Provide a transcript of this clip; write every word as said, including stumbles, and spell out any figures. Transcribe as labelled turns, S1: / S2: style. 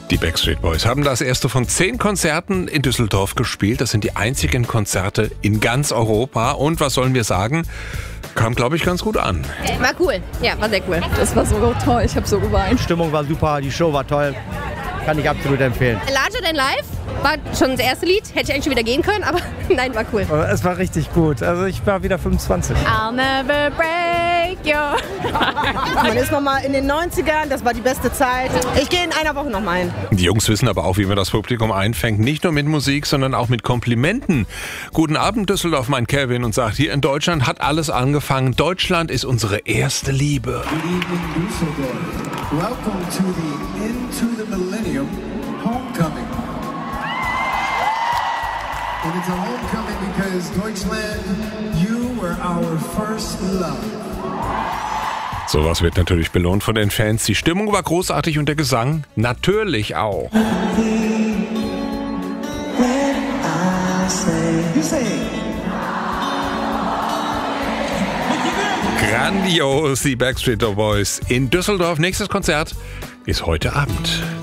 S1: Die Backstreet Boys haben das erste von zehn Konzerten in Düsseldorf gespielt. Das sind die einzigen Konzerte in ganz Europa. Und was sollen wir sagen? Kam, glaube ich, ganz gut an.
S2: War cool. Ja, war sehr cool.
S3: Das war so toll. Ich habe so geweint.
S4: Die Stimmung war super, die Show war toll. Kann ich absolut empfehlen.
S2: Larger Than Life war schon das erste Lied. Hätte ich eigentlich schon wieder gehen können, aber nein, war cool.
S4: Es war richtig gut. Also ich war wieder fünfundzwanzig.
S3: I'll never break your...
S5: Man ist nochmal in den neunzigern, das war die beste Zeit. Ich gehe in einer Woche nochmal hin.
S1: Die Jungs wissen aber auch, wie man das Publikum einfängt. Nicht nur mit Musik, sondern auch mit Komplimenten. Guten Abend, Düsseldorf, mein Kevin, und sagt, hier in Deutschland hat alles angefangen. Deutschland ist unsere erste Liebe.
S6: Good evening, Düsseldorf. Welcome to the Into the Millennium Homecoming. And it's a homecoming because Deutschland, you were our first love.
S1: Sowas wird natürlich belohnt von den Fans. Die Stimmung war großartig und der Gesang natürlich auch. Grandios, die Backstreet Boys in Düsseldorf. Nächstes Konzert ist heute Abend.